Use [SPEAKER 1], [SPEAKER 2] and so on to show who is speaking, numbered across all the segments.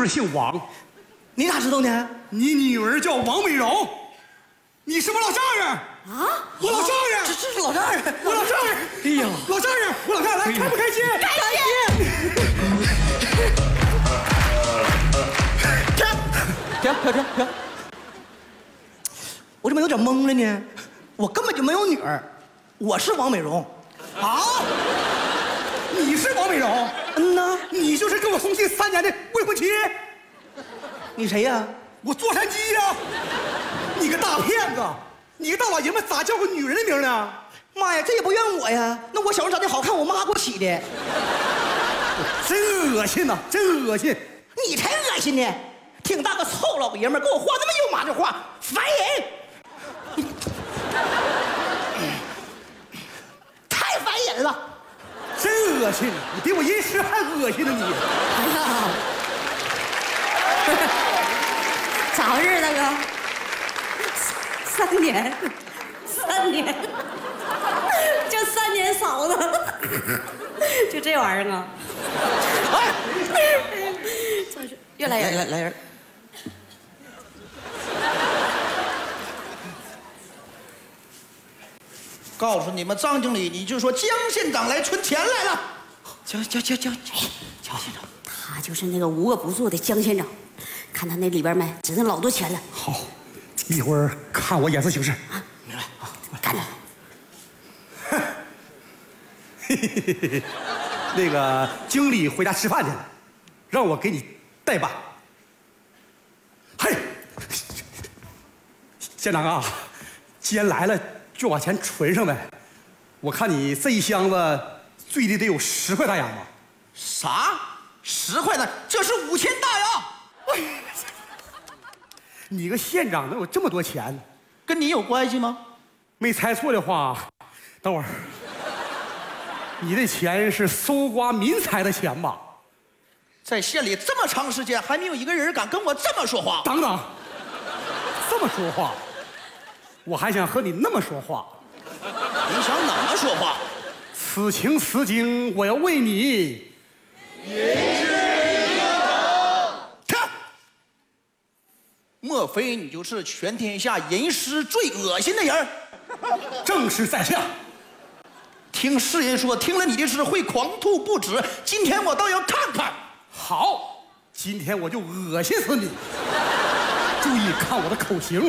[SPEAKER 1] 娘姓王，
[SPEAKER 2] 你咋知道呢？
[SPEAKER 1] 你女儿叫王美荣，你是我老丈人啊！我老丈人，
[SPEAKER 2] 这是老丈人，
[SPEAKER 1] 我老丈人。哎呀，老丈人，我老丈人，来开不开心？
[SPEAKER 2] 开心！停！我怎么有点懵了呢？我根本就没有女儿，我是王美荣。
[SPEAKER 1] 啊？你是王美荣？
[SPEAKER 2] 嗯呐，
[SPEAKER 1] 你就是跟我同居3年的未婚妻？
[SPEAKER 2] 你谁呀？
[SPEAKER 1] 我座山鸡呀！你个大骗子！你个大老爷们咋叫个女人的名呢？
[SPEAKER 2] 妈呀，这也不怨我呀！那我小时候长得好看，我妈给我起的。
[SPEAKER 1] 真恶心呐，真恶心！
[SPEAKER 2] 你才恶心呢！挺大个臭老爷们给我画那么肉麻的画，烦人！太烦人了！
[SPEAKER 1] 真恶心！你比我阴湿还恶心呢你！
[SPEAKER 3] 哎呀，咋回事，大哥？3年，就3年嫂子，就这玩意儿啊！
[SPEAKER 2] 哎，
[SPEAKER 3] 真是越来越
[SPEAKER 2] 来人！
[SPEAKER 4] 告诉你们张经理，你就说江县长来存钱来了。
[SPEAKER 2] 江县长，
[SPEAKER 3] 他就是那个无恶不作的江县长，看他那里边没，值那老多钱了。
[SPEAKER 1] 好，一会儿看我眼色行事。
[SPEAKER 2] 啊，
[SPEAKER 3] 明白？干他！
[SPEAKER 1] 那个经理回家吃饭去了，让我给你代办。嘿，县长啊，既然来了，就把钱存上呗。我看你这一箱子最低得有10块大洋吧？
[SPEAKER 4] 啥？10块的？这是5000大洋。
[SPEAKER 1] 你个县长能有这么多钱？
[SPEAKER 4] 跟你有关系吗？
[SPEAKER 1] 没猜错的话，等会儿，你的钱是搜刮民财的钱吧？
[SPEAKER 4] 在县里这么长时间，还没有一个人敢跟我这么说话。
[SPEAKER 1] 等等，这么说话，我还想和你那么说话。
[SPEAKER 4] 你想怎么说话？
[SPEAKER 1] 此情此景，我要为你。
[SPEAKER 4] 看，莫非你就是全天下吟诗最恶心的人？
[SPEAKER 1] 正是在下。
[SPEAKER 4] 听世人说，听了你的诗会狂吐不止。今天我倒要看看。
[SPEAKER 1] 好，今天我就恶心死你！注意看我的口型。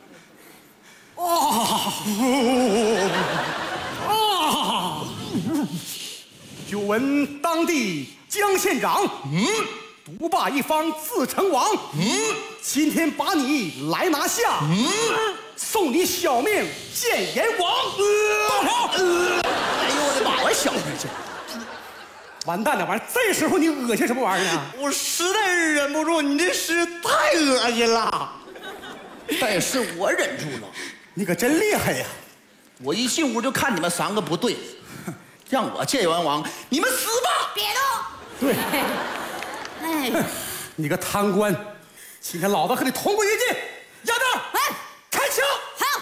[SPEAKER 1] 久闻当地江县长，独霸一方自称王，今天把你来拿下，送你小命见阎王。动手！
[SPEAKER 4] 哎呦我的妈！我小命去！
[SPEAKER 1] 完蛋了，玩意儿，这时候你恶心什么玩意儿啊？
[SPEAKER 4] 我实在是忍不住，你这诗太恶心了。但是我忍住了。
[SPEAKER 1] 你可真厉害呀！
[SPEAKER 4] 我一进屋就看你们3个不对，让我见阎王，你们死吧！
[SPEAKER 3] 别动！
[SPEAKER 1] 对，
[SPEAKER 3] 哎，
[SPEAKER 1] 你个贪官，今天老子和你同归于尽！丫头，
[SPEAKER 3] 哎，
[SPEAKER 1] 开枪！
[SPEAKER 3] 好。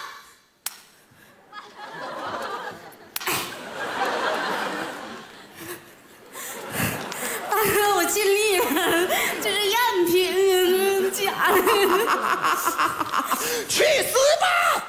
[SPEAKER 3] 大哥，我尽力了，这是赝品，假的。
[SPEAKER 4] 去死！